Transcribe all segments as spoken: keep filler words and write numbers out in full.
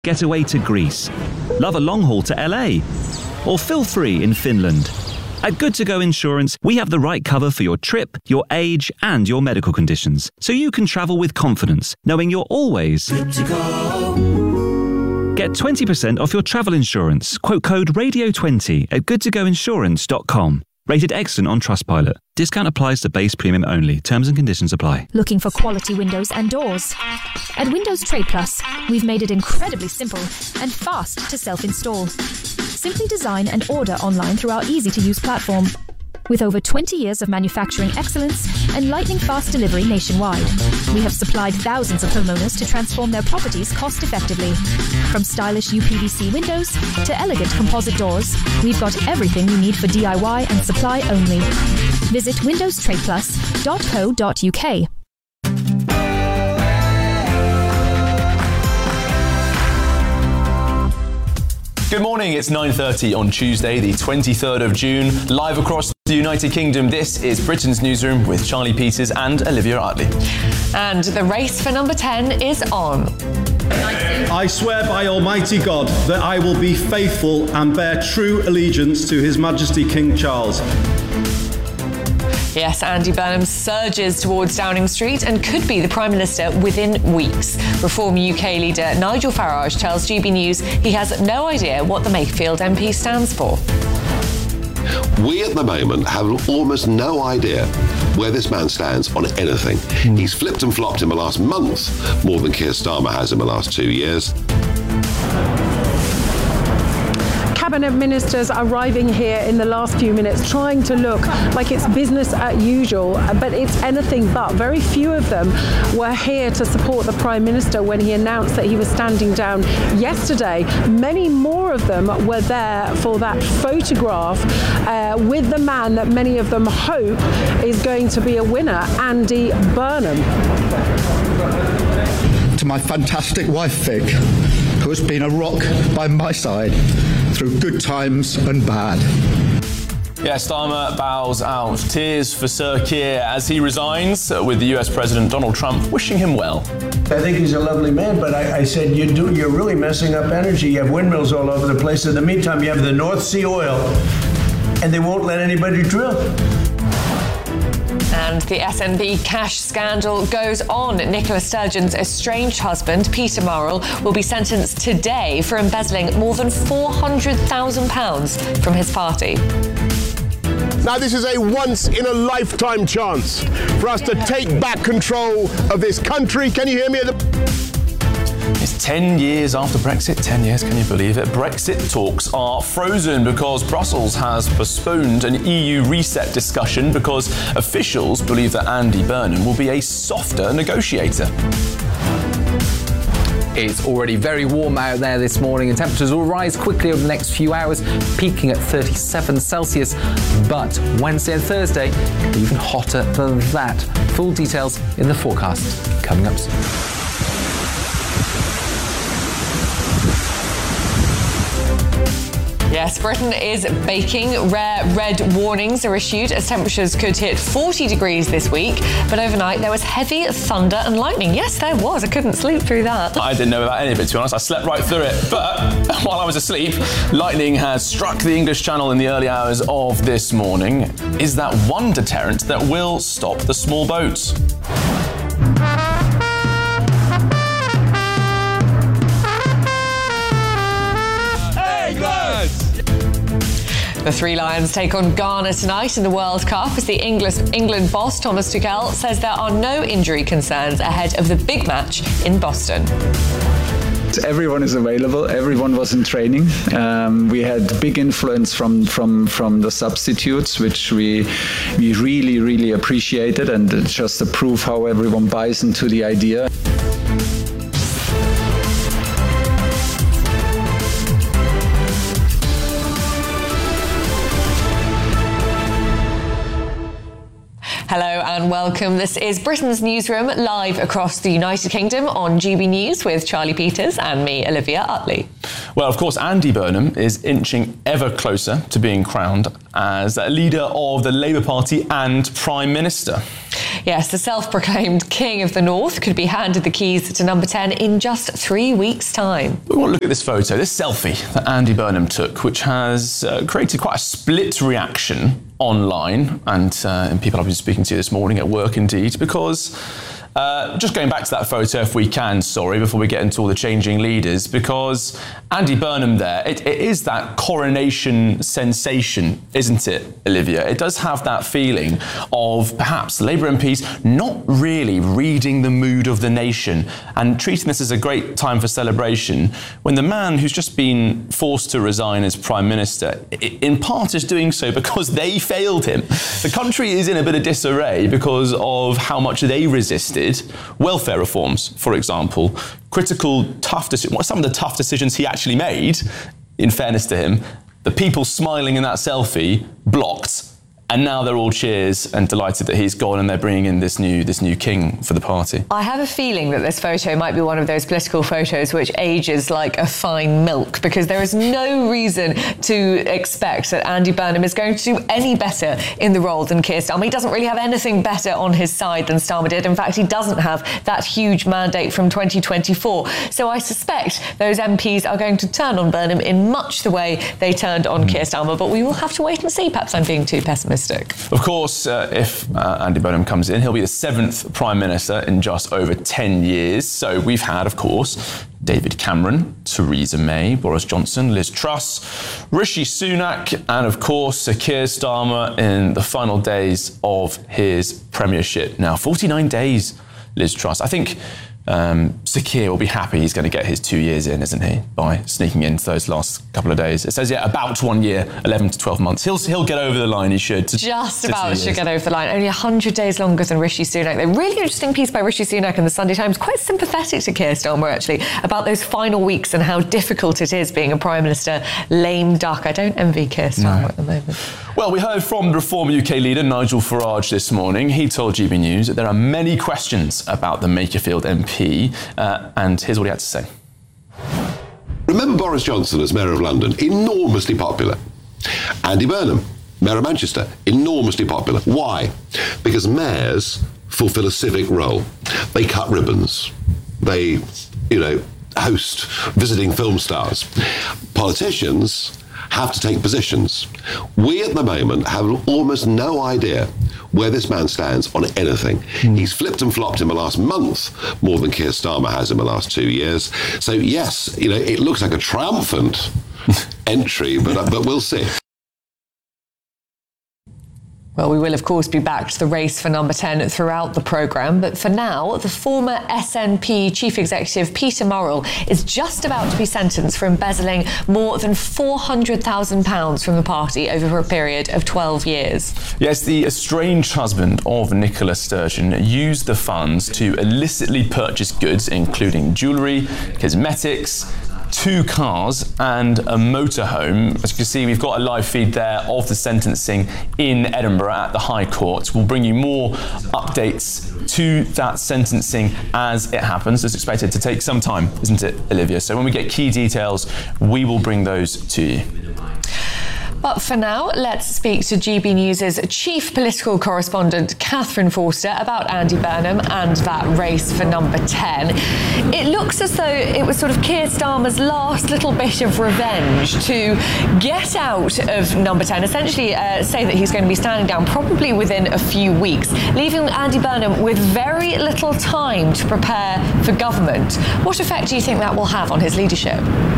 Get away to Greece. Love a long haul to L A. Or feel free in Finland. At Good To Go Insurance, we have the right cover for your trip, your age, and your medical conditions, so you can travel with confidence, knowing you're always good to go. Get twenty percent off your travel insurance. Quote code radio twenty at good to go insurance dot com. Rated excellent on Trustpilot. Discount applies to base premium only. Terms and conditions apply. Looking for quality windows and doors? At Windows Trade Plus, we've made it incredibly simple and fast to self-install. Simply design and order online through our easy-to-use platform. With over twenty years of manufacturing excellence and lightning-fast delivery nationwide, we have supplied thousands of homeowners to transform their properties cost-effectively. From stylish U P V C windows to elegant composite doors, we've got everything you need for D I Y and supply only. Visit windows trade plus dot co dot U K. Good morning, it's nine thirty on Tuesday, the twenty-third of June. Live across the United Kingdom, this is Britain's Newsroom with Charlie Peters and Olivia Artley. And the race for number ten is on. I swear by Almighty God that I will be faithful and bear true allegiance to His Majesty King Charles. Yes, Andy Burnham surges towards Downing Street and could be the Prime Minister within weeks. Reform U K leader Nigel Farage tells G B News he has no idea what the Makefield M P stands for. We at the moment have almost no idea where this man stands on anything. Mm. He's flipped and flopped in the last month more than Keir Starmer has in the last two years. Cabinet ministers arriving here in the last few minutes, trying to look like it's business as usual, but it's anything but. Very few of them were here to support the Prime Minister when he announced that he was standing down yesterday. Many more of them were there for that photograph uh, with the man that many of them hope is going to be a winner, Andy Burnham. To my fantastic wife, Vic, who has been a rock by my side through good times and bad. Yeah, Starmer bows out. Tears for Sir Keir as he resigns, with the U S President Donald Trump wishing him well. I think he's a lovely man, but I, I said, you do, you're really messing up energy. You have windmills all over the place. In the meantime, you have the North Sea oil, and they won't let anybody drill. And the S N B cash scandal goes on. Nicola Sturgeon's estranged husband, Peter Murrell, will be sentenced today for embezzling more than four hundred thousand pounds from his party. Now, this is a once-in-a-lifetime chance for us to take back control of this country. Can you hear me at the... It's ten years after Brexit, ten years, can you believe it? Brexit talks are frozen because Brussels has postponed an E U reset discussion because officials believe that Andy Burnham will be a softer negotiator. It's already very warm out there this morning and temperatures will rise quickly over the next few hours, peaking at thirty-seven Celsius. But Wednesday and Thursday, even hotter than that. Full details in the forecast coming up soon. Yes, Britain is baking. Rare red warnings are issued as temperatures could hit forty degrees this week. But overnight there was heavy thunder and lightning. Yes, there was. I couldn't sleep through that. I didn't know about any of it, to be honest. I slept right through it. But while I was asleep, lightning has struck the English Channel in the early hours of this morning. Is that one deterrent that will stop the small boats? The Three Lions take on Ghana tonight in the World Cup as the English, England boss Thomas Tuchel says there are no injury concerns ahead of the big match in Boston. Everyone is available. Everyone was in training. Um, we had big influence from from from the substitutes, which we we really really appreciated, and it's just a proof how everyone buys into the idea. Hello and everyone. Welcome. This is Britain's Newsroom, live across the United Kingdom on G B News with Charlie Peters and me, Olivia Utley. Well, of course, Andy Burnham is inching ever closer to being crowned as leader of the Labour Party and Prime Minister. Yes, the self-proclaimed King of the North could be handed the keys to number ten in just three weeks' time. We want to look at this photo, this selfie that Andy Burnham took, which has uh, created quite a split reaction online and, uh, and people I've been speaking to this morning at work indeed, because uh, just going back to that photo if we can, sorry, before we get into all the changing leaders, because Andy Burnham there, it, it is that coronation sensation, isn't it, Olivia? It does have that feeling of perhaps Labour M Ps not really reading the mood of the nation and treating this as a great time for celebration when the man who's just been forced to resign as Prime Minister, in part is doing so because they failed him. The country is in a bit of disarray because of how much they resisted welfare reforms, for example, critical, tough decisions, some of the tough decisions he actually made, in fairness to him, the people smiling in that selfie blocked, and now they're all cheers and delighted that he's gone and they're bringing in this new this new king for the party. I have a feeling that this photo might be one of those political photos which ages like a fine milk, because there is no reason to expect that Andy Burnham is going to do any better in the role than Keir Starmer. He doesn't really have anything better on his side than Starmer did. In fact, he doesn't have that huge mandate from twenty twenty-four. So I suspect those M Ps are going to turn on Burnham in much the way they turned on Keir Starmer, but we will have to wait and see. Perhaps I'm being too pessimistic. Of course, uh, if uh, Andy Burnham comes in, he'll be the seventh Prime Minister in just over ten years. So we've had, of course, David Cameron, Theresa May, Boris Johnson, Liz Truss, Rishi Sunak, and of course, Sir Keir Starmer in the final days of his premiership. Now, forty-nine days, Liz Truss. I think Um, Sir Keir will be happy he's going to get his two years in, isn't he, by sneaking into those last couple of days. It says, yeah, about one year, eleven to twelve months. He'll he'll get over the line, he should. To, Just to about should get over the line. Only one hundred days longer than Rishi Sunak. A really interesting piece by Rishi Sunak in the Sunday Times, quite sympathetic to Keir Starmer, actually, about those final weeks and how difficult it is being a Prime Minister lame duck. I don't envy Keir Starmer no. at the moment. Well, we heard from the Reform U K leader, Nigel Farage, this morning. He told G B News that there are many questions about the Makerfield M P, uh, and here's what he had to say. Remember Boris Johnson as Mayor of London, enormously popular. Andy Burnham, Mayor of Manchester, enormously popular. Why? Because mayors fulfil a civic role. They cut ribbons. They, you know, host visiting film stars. Politicians have to take positions. We at the moment have almost no idea where this man stands on anything. Mm. He's flipped and flopped in the last month more than Keir Starmer has in the last two years. So yes, you know, it looks like a triumphant entry, but uh, but we'll see. Well, we will, of course, be back to the race for number ten throughout the programme. But for now, the former S N P Chief Executive Peter Murrell is just about to be sentenced for embezzling more than four hundred thousand pounds from the party over a period of twelve years. Yes, the estranged husband of Nicola Sturgeon used the funds to illicitly purchase goods, including jewellery, cosmetics, two cars and a motorhome. As you can see, we've got a live feed there of the sentencing in Edinburgh at the High Court. We'll bring you more updates to that sentencing as it happens. It's expected to take some time, isn't it, Olivia? So when we get key details, we will bring those to you. But for now, let's speak to G B News' chief political correspondent, Catherine Forster, about Andy Burnham and that race for number ten. It looks as though it was sort of Keir Starmer's last little bit of revenge to get out of number ten, essentially uh, say that he's going to be standing down probably within a few weeks, leaving Andy Burnham with very little time to prepare for government. What effect do you think that will have on his leadership?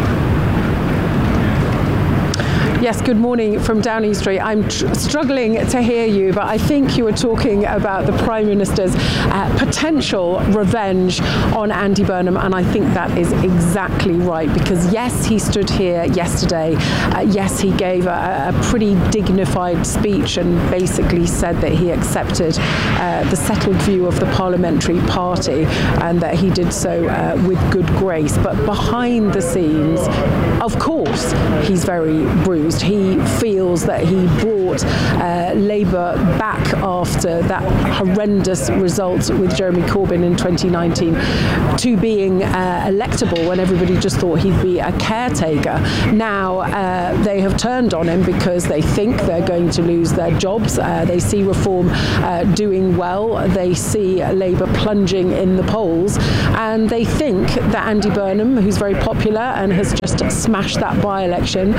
Yes, good morning from Downing Street. I'm tr- struggling to hear you, but I think you were talking about the Prime Minister's uh, potential revenge on Andy Burnham, and I think that is exactly right, because yes, he stood here yesterday, uh, yes, he gave a, a pretty dignified speech and basically said that he accepted uh, the settled view of the parliamentary party and that he did so uh, with good grace. But behind the scenes, of course, he's very bruised. closed. He feels that he brought uh, Labour back after that horrendous result with Jeremy Corbyn in twenty nineteen to being uh, electable when everybody just thought he'd be a caretaker. Now uh, they have turned on him because they think they're going to lose their jobs. Uh, they see Reform uh, doing well. They see Labour plunging in the polls, and they think that Andy Burnham, who's very popular and has just smashed that by-election,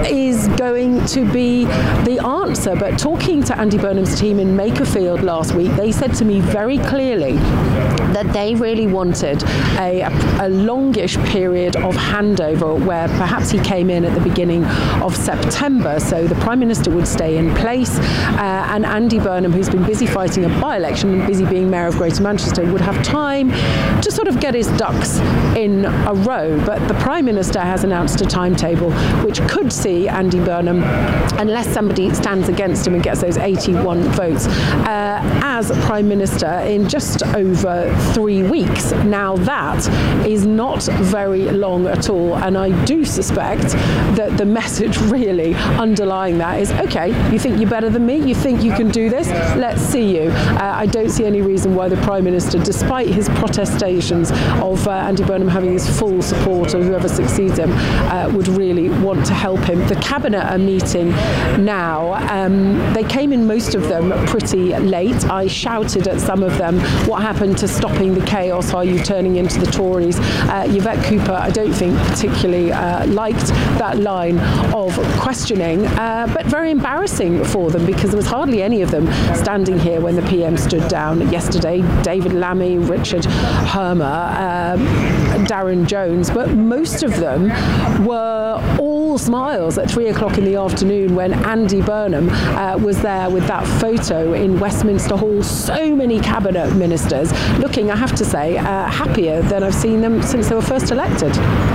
is going to be the answer. But talking to Andy Burnham's team in Makerfield last week, they said to me very clearly that they really wanted a, a, a longish period of handover where perhaps he came in at the beginning of September, so the Prime Minister would stay in place, uh, and Andy Burnham, who's been busy fighting a by-election and busy being Mayor of Greater Manchester, would have time to sort of get his ducks in a row. But the Prime Minister has announced a timetable which could see Andy Burnham, unless somebody stands against him and gets those eighty-one votes, uh, as Prime Minister in just over three weeks. Now that is not very long at all, and I do suspect that the message really underlying that is, okay, you think you're better than me? You think you can do this? Let's see you. Uh, I don't see any reason why the Prime Minister, despite his protestations of uh, Andy Burnham having his full support or whoever succeeds him, uh, would really want to help him. The Cabinet are meeting now. Um, they came in, most of them, pretty late. I shouted at some of them, what happened to stopping the chaos? Are you turning into the Tories? Uh, Yvette Cooper, I don't think, particularly uh, liked that line of questioning, uh, but very embarrassing for them because there was hardly any of them standing here when the P M stood down yesterday. David Lammy, Richard Hermer, um, Darren Jones, but most of them were all smiles at three o'clock in the afternoon when Andy Burnham uh, was there with that photo in Westminster Hall. So many cabinet ministers looking, I have to say, uh, happier than I've seen them since they were first elected.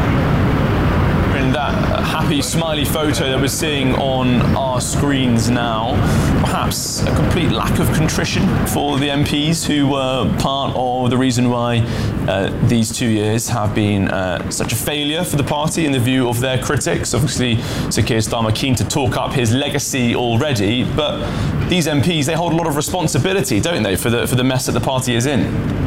In that happy, smiley photo that we're seeing on our screens now, perhaps a complete lack of contrition for the M Ps who were part of the reason why uh, these two years have been uh, such a failure for the party in the view of their critics. Obviously, Sir Keir Starmer keen to talk up his legacy already, but these M Ps, they hold a lot of responsibility, don't they, for the, for the mess that the party is in?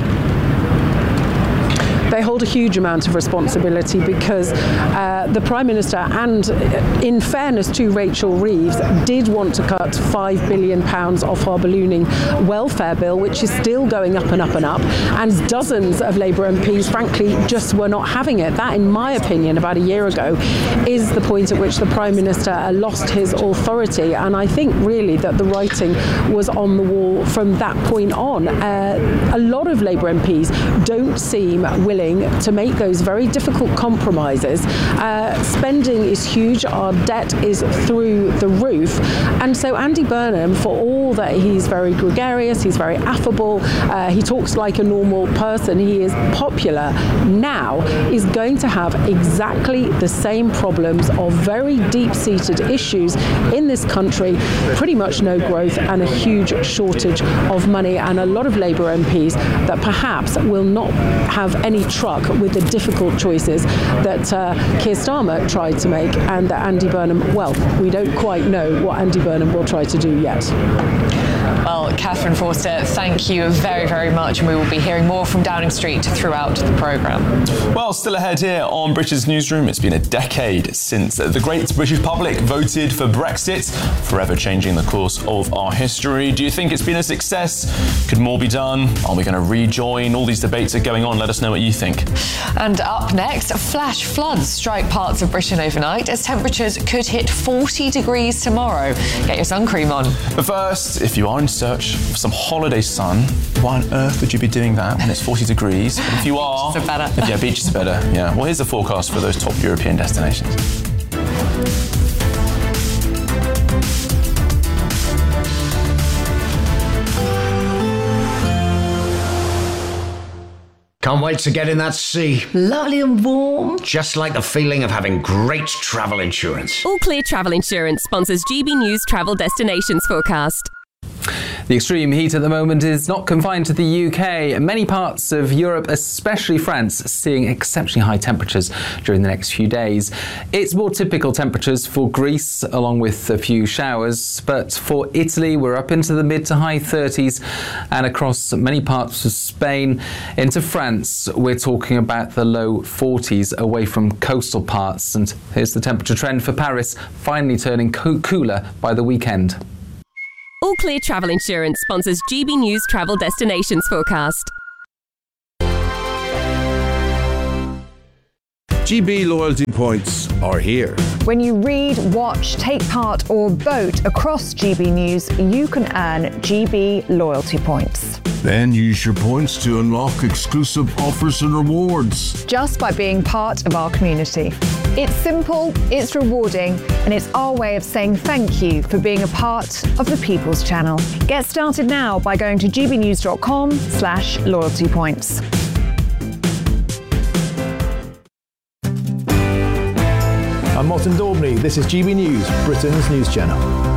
They hold a huge amount of responsibility because uh, the Prime Minister, and in fairness to Rachel Reeves, did want to cut five billion pounds off our ballooning welfare bill, which is still going up and up and up, and dozens of Labour M Ps, frankly, just were not having it. That, in my opinion, about a year ago, is the point at which the Prime Minister lost his authority, and I think really that the writing was on the wall from that point on. Uh, a lot of Labour M Ps don't seem willing to make those very difficult compromises. Uh, spending is huge, our debt is through the roof, and so Andy Burnham, for all that he's very gregarious, he's very affable, uh, he talks like a normal person, he is popular, now is going to have exactly the same problems of very deep-seated issues in this country, pretty much no growth and a huge shortage of money, and a lot of Labour M Ps that perhaps will not have any truck with the difficult choices that uh, Keir Starmer tried to make, and that Andy Burnham, well, we don't quite know what Andy Burnham will try to do yet. Well, Catherine Forster, thank you very, very much, and we will be hearing more from Downing Street throughout the programme. Well, still ahead here on British Newsroom, it's been a decade since the great British public voted for Brexit, forever changing the course of our history. Do you think it's been a success? Could more be done? Are we going to rejoin? All these debates are going on. Let us know what you think. And up next, flash floods strike parts of Britain overnight as temperatures could hit forty degrees tomorrow. Get your sun cream on. But first, if you are in search for some holiday sun, why on earth would you be doing that when it's forty degrees? But if you are... Beaches are better. Yeah, beaches are better. Yeah. Well, here's the forecast for those top European destinations. Can't wait to get in that sea. Lovely and warm. Just like the feeling of having great travel insurance. All Clear Travel Insurance sponsors G B News Travel Destinations Forecast. The extreme heat at the moment is not confined to the U K. Many parts of Europe, especially France, seeing exceptionally high temperatures during the next few days. It's more typical temperatures for Greece, along with a few showers, but for Italy, we're up into the mid to high thirties, and across many parts of Spain into France, we're talking about the low forties away from coastal parts. And here's the temperature trend for Paris, finally turning co- cooler by the weekend. All Clear Travel Insurance sponsors G B News Travel Destinations Forecast. G B loyalty points are here. When you read, watch, take part or vote across G B News, you can earn G B loyalty points. Then use your points to unlock exclusive offers and rewards. Just by being part of our community. It's simple, it's rewarding, and it's our way of saying thank you for being a part of the People's Channel. Get started now by going to gbnews.com slash loyalty points. I'm Martin Daubney. This is G B News, Britain's news channel.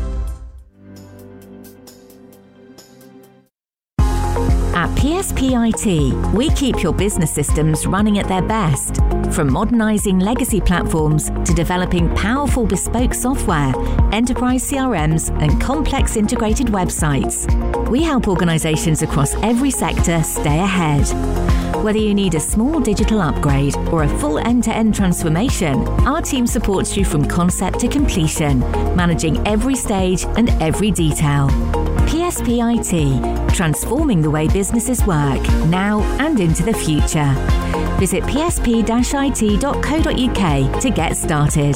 At P S P I T, we keep your business systems running at their best. From modernising legacy platforms to developing powerful bespoke software, enterprise C R Ms and complex integrated websites, we help organisations across every sector stay ahead. Whether you need a small digital upgrade or a full end-to-end transformation, our team supports you from concept to completion, managing every stage and every detail. P S P I T, transforming the way businesses work, now and into the future. Visit p s p dash i t dot co dot u k to get started.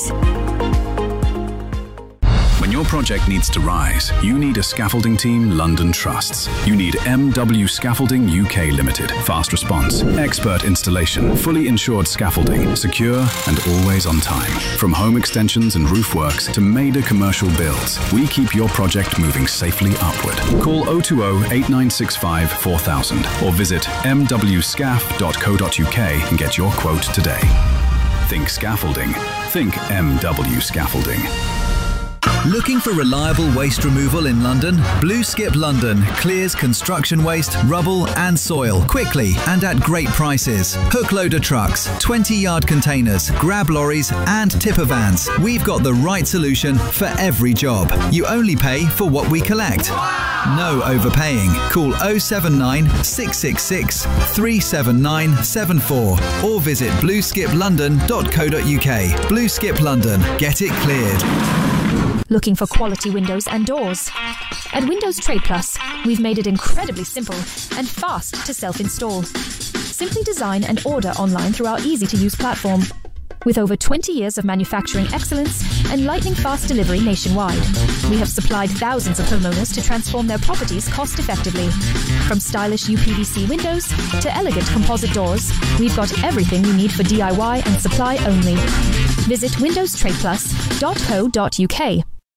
When your project needs to rise, you need a scaffolding team London trusts. You need M W Scaffolding U K Limited. Fast response, expert installation, fully insured scaffolding, secure and always on time. From home extensions and roof works to major commercial builds, we keep your project moving safely upward. Call oh two oh, eight nine six five, four thousand or visit m w scaff dot co dot u k and get your quote today. Think scaffolding. Think M W Scaffolding. Looking for reliable waste removal in London? Blue Skip London clears construction waste, rubble and soil quickly and at great prices. Hook loader trucks, twenty yard containers, grab lorries and tipper vans. We've got the right solution for every job. You only pay for what we collect. No overpaying. Call oh seven nine, six six six, three seven nine seven four or visit blue skip london dot co dot u k. Blue Skip London. Get it cleared. Looking for quality windows and doors? At Windows Trade Plus, we've made it incredibly simple and fast to self-install. Simply design and order online through our easy-to-use platform. With over twenty years of manufacturing excellence and lightning-fast delivery nationwide, we have supplied thousands of homeowners to transform their properties cost-effectively. From stylish U P V C windows to elegant composite doors, we've got everything you need for D I Y and supply only. Visit windows trade plus dot co dot u k.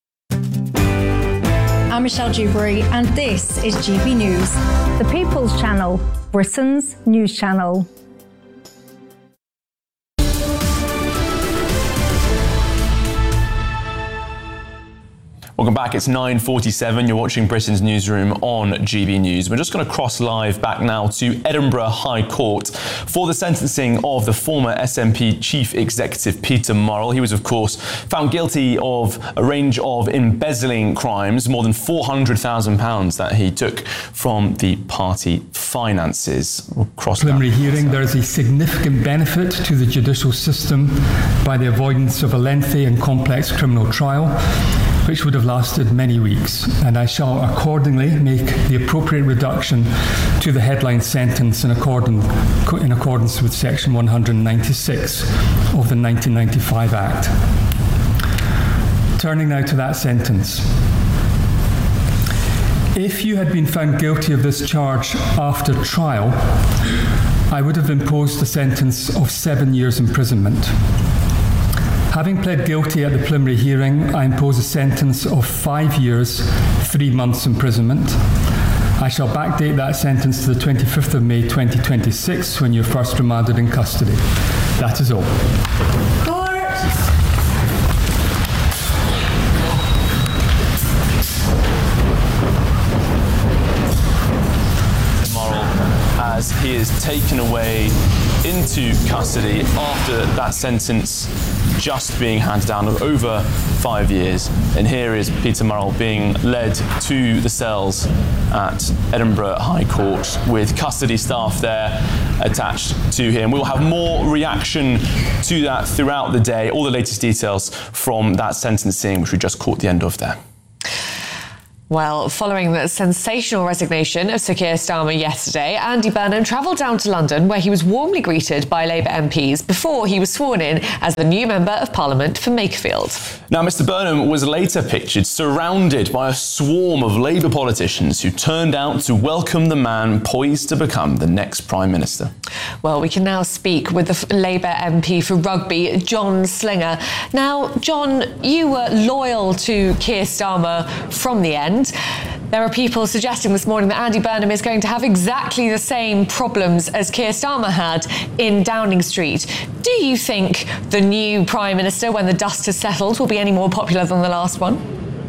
I'm Michelle Dewberry and this is G B News, the People's Channel, Britain's news channel. Welcome back. It's nine forty-seven. You're watching Britain's Newsroom on G B News. We're just going to cross live back now to Edinburgh High Court for the sentencing of the former S N P Chief Executive Peter Murrell. He was, of course, found guilty of a range of embezzling crimes, more than four hundred thousand pounds that he took from the party finances. We'll cross preliminary hearing, there is a significant benefit to the judicial system by the avoidance of a lengthy and complex criminal trial, which would have lasted many weeks, and I shall accordingly make the appropriate reduction to the headline sentence in accordance, in accordance with Section one hundred ninety-six of the nineteen ninety-five Act. Turning now to that sentence. If you had been found guilty of this charge after trial, I would have imposed a sentence of seven years imprisonment. Having pled guilty at the preliminary hearing, I impose a sentence of five years, three months imprisonment. I shall backdate that sentence to the twenty-fifth of May twenty twenty-six, when you're first remanded in custody. That is all. as he is taken away into custody after that sentence just being handed down of over five years. And here is Peter Murrell being led to the cells at Edinburgh High Court with custody staff there attached to him. We'll have more reaction to that throughout the day. All the latest details from that sentencing, which we just caught the end of there. Well, following the sensational resignation of Sir Keir Starmer yesterday, Andy Burnham travelled down to London, where he was warmly greeted by Labour M Ps before he was sworn in as the new Member of Parliament for Makerfield. Now, Mr Burnham was later pictured surrounded by a swarm of Labour politicians who turned out to welcome the man poised to become the next Prime Minister. Well, we can now speak with the Labour M P for Rugby, John Slinger. Now, John, you were loyal to Keir Starmer from the end. There are people suggesting this morning that Andy Burnham is going to have exactly the same problems as Keir Starmer had in Downing Street. Do you think the new Prime Minister, when the dust has settled, will be any more popular than the last one?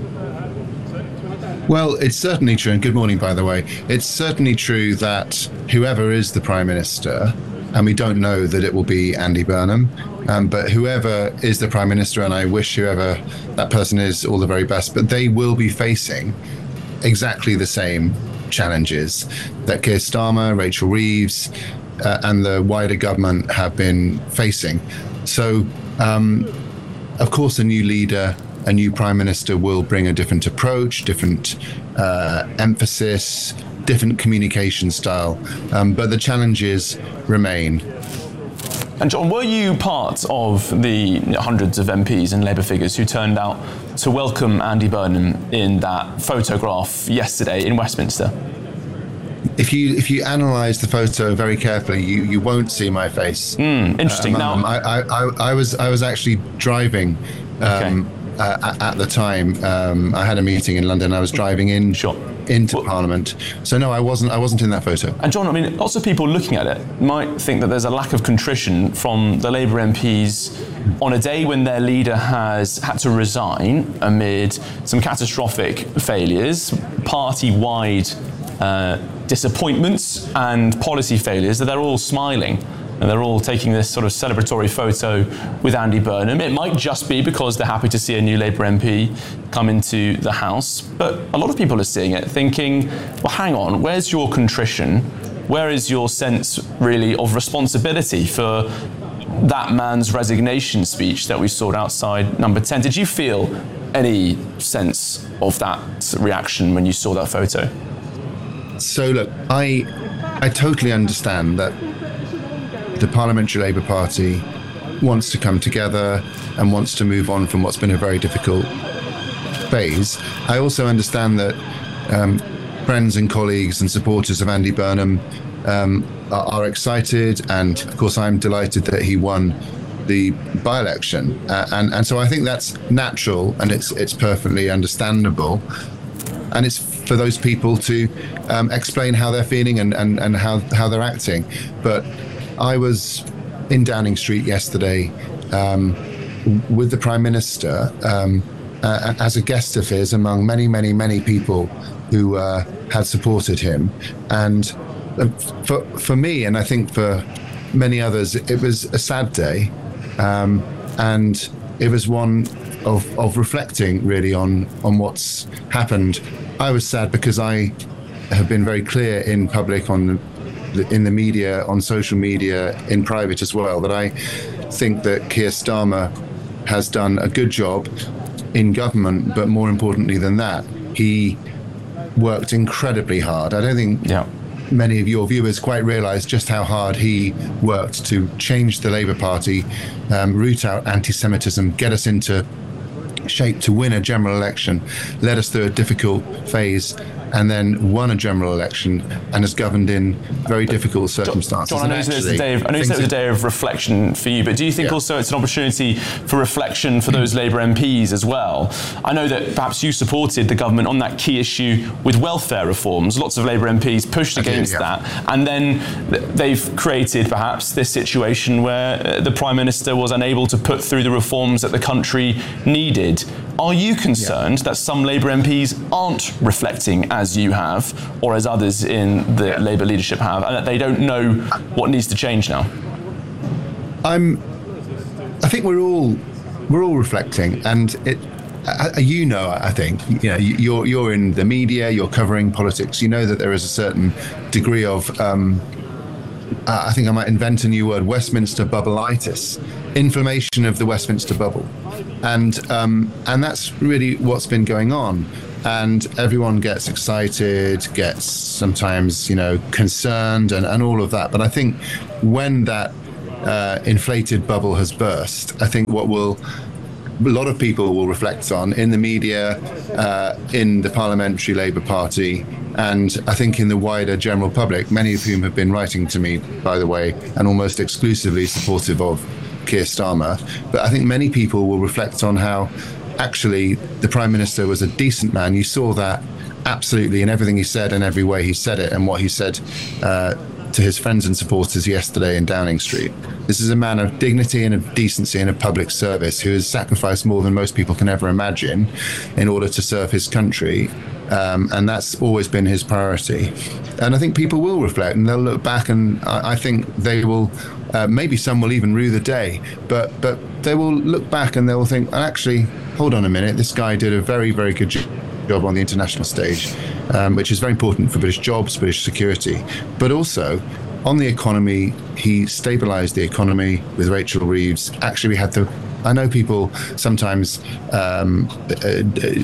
Well, it's certainly true, and good morning, by the way. It's certainly true that whoever is the Prime Minister, and we don't know that it will be Andy Burnham, um, but whoever is the Prime Minister, and I wish whoever that person is all the very best, but they will be facing exactly the same challenges that Keir Starmer, Rachel Reeves, uh, and the wider government have been facing. So, um, of course, a new leader, a new Prime Minister will bring a different approach, different uh, emphasis, different communication style, um, but the challenges remain. And John, were you part of the hundreds of M Ps and Labour figures who turned out to welcome Andy Burnham in that photograph yesterday in Westminster? If you if you analyse the photo very carefully, you, you won't see my face. Mm, interesting. Uh, now, I, I, I, I was I was actually driving. Um, okay. Uh, at the time, um, I had a meeting in London. I was driving in sure. into well, Parliament, so no, I wasn't. I wasn't in that photo. And John, I mean, lots of people looking at it might think that there's a lack of contrition from the Labour M Ps on a day when their leader has had to resign amid some catastrophic failures, party-wide uh, disappointments, and policy failures. That they're all smiling. And they're all taking this sort of celebratory photo with Andy Burnham. It might just be because they're happy to see a new Labour M P come into the House. But a lot of people are seeing it thinking, well, hang on, where's your contrition? Where is your sense, really, of responsibility for that man's resignation speech that we saw outside Number ten? Did you feel any sense of that reaction when you saw that photo? So, look, I, I totally understand that the Parliamentary Labour Party wants to come together and wants to move on from what's been a very difficult phase. I also understand that um, friends and colleagues and supporters of Andy Burnham um, are, are excited, and of course I'm delighted that he won the by-election. Uh, and, and so I think that's natural, and it's it's perfectly understandable. And it's for those people to um, explain how they're feeling and, and, and how, how they're acting. But I was in Downing Street yesterday um, with the Prime Minister um, uh, as a guest of his among many, many, many people who uh, had supported him. And uh, for, for me, and I think for many others, it was a sad day. Um, and it was one of, of reflecting really on, on what's happened. I was sad because I have been very clear in public on in the media, on social media, in private as well, that I think that Keir Starmer has done a good job in government, but more importantly than that, he worked incredibly hard. I don't think yeah. many of your viewers quite realise just how hard he worked to change the Labour Party, um, root out anti-Semitism, get us into shape to win a general election, led us through a difficult phase, and then won a general election and has governed in very difficult circumstances. John, I know, actually, it's a day of, I know it's a day of reflection for you, but do you think yeah. also it's an opportunity for reflection for those Labour M Ps as well? I know that perhaps you supported the government on that key issue with welfare reforms. Lots of Labour M Ps pushed against did, yeah. that, and then they've created perhaps this situation where the Prime Minister was unable to put through the reforms that the country needed. Are you concerned yeah. that some Labour M Ps aren't reflecting as you have, or as others in the yeah. Labour leadership have, and that they don't know what needs to change now? I'm. I think we're all we're all reflecting, and it. Uh, you know, I think you know you're you're in the media, you're covering politics. You know that there is a certain degree of. Um, uh, I think I might invent a new word: Westminster bubbleitis, inflammation of the Westminster bubble, and um, and that's really what's been going on. And everyone gets excited, gets sometimes you know concerned, and, and all of that. But I think when that uh, inflated bubble has burst, I think what will a lot of people will reflect on in the media, uh, in the Parliamentary Labour Party, and I think in the wider general public, many of whom have been writing to me, by the way, and almost exclusively supportive of Keir Starmer. But I think many people will reflect on how actually the Prime Minister was a decent man. You saw that absolutely in everything he said and every way he said it, and what he said uh, to his friends and supporters yesterday in Downing Street. This is a man of dignity and of decency and of public service who has sacrificed more than most people can ever imagine in order to serve his country. Um, and that's always been his priority. And I think people will reflect and they'll look back, and I, I think they will, uh, maybe some will even rue the day, but but they will look back and they will think, actually, hold on a minute, this guy did a very, very good job. job on the international stage, um, which is very important for British jobs, British security. But also, on the economy, he stabilised the economy with Rachel Reeves. Actually, we had the, I know people sometimes um, uh,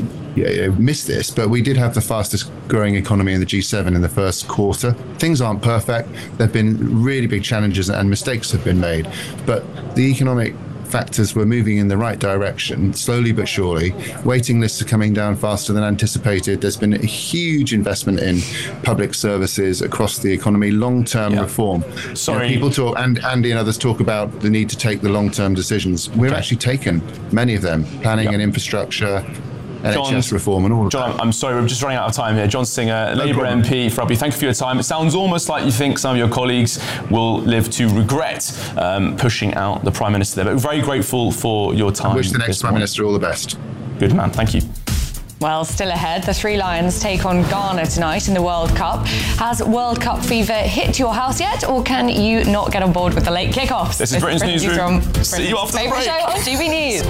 uh, miss this, but we did have the fastest growing economy in the G seven in the first quarter. Things aren't perfect. There have been really big challenges and mistakes have been made, but the economic factors were moving in the right direction, slowly but surely. Waiting lists are coming down faster than anticipated. There's been a huge investment in public services across the economy, long-term yeah. reform. Sorry. You know, people talk, and Andy and others talk about the need to take the long-term decisions. We've okay. actually taken many of them, planning yeah. and infrastructure, N H S John, reform and all of John, that. I'm sorry, we're just running out of time here. John Singer, No Labour problem. M P for Rugby, thank you for your time. It sounds almost like you think some of your colleagues will live to regret um, pushing out the Prime Minister there, but very grateful for your time. I wish the next Prime Minister all the best. Good man, thank you. Well, still ahead, the Three Lions take on Ghana tonight in the World Cup. Has World Cup fever hit your house yet, or can you not get on board with the late kickoffs? This is Britain's Newsroom. See you after the break. Favourite show on G B News.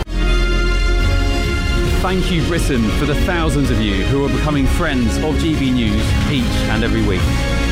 Thank you, Britain, for the thousands of you who are becoming friends of G B News each and every week.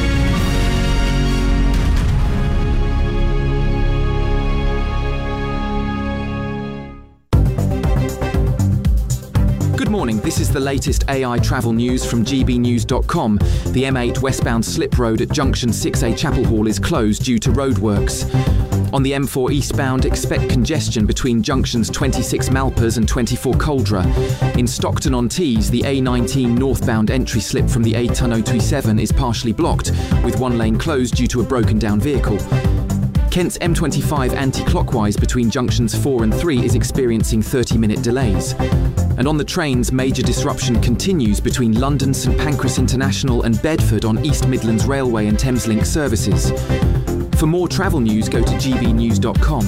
Good morning, this is the latest A I travel news from G B news dot com. The M eight westbound slip road at junction six A Chapel Hall is closed due to roadworks. On the M four eastbound, expect congestion between junctions twenty-six Malpas and twenty-four Coldra. In Stockton-on-Tees, the A nineteen northbound entry slip from the A T U N oh two seven is partially blocked, with one lane closed due to a broken down vehicle. Kent's M twenty-five anti-clockwise between junctions four and three is experiencing thirty minute delays. And on the trains, major disruption continues between London St Pancras International and Bedford on East Midlands Railway and Thameslink services. For more travel news, go to G B news dot com.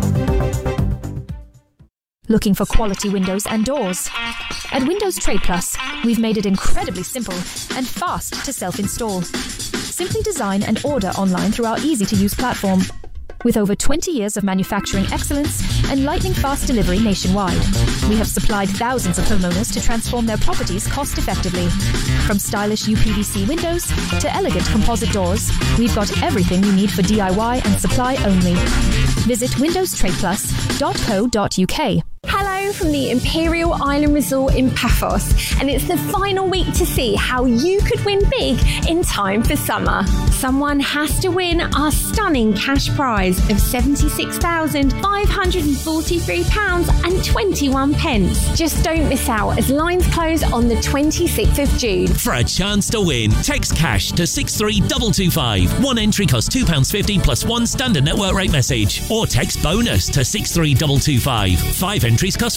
Looking for quality windows and doors? At Windows Trade Plus, we've made it incredibly simple and fast to self-install. Simply design and order online through our easy-to-use platform. With over twenty years of manufacturing excellence and lightning-fast delivery nationwide, we have supplied thousands of homeowners to transform their properties cost-effectively. From stylish U P V C windows to elegant composite doors, we've got everything you need for D I Y and supply only. Visit windows trade plus dot co dot U K. Hello from the Imperial Island Resort in Paphos, and it's the final week to see how you could win big in time for summer. Someone has to win our stunning cash prize of seventy-six thousand five hundred forty-three pounds and twenty-one pence. Just don't miss out as lines close on the twenty-sixth of June. For a chance to win, text cash to six three two two five. One entry costs two pounds fifty plus one standard network rate message. Or text bonus to six three two two five. Five entries cost